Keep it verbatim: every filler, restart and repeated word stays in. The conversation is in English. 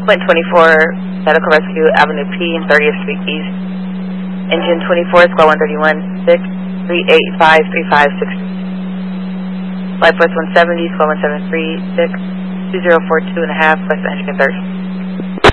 Point twenty-four, Medical Rescue, Avenue P and thirtieth Street East. Engine twenty-four, Squad one thirty-one, six, three eight five three five six. Flight Force one seventy, Squad one seven three, six, two zero four two and a half, West Engine thirty.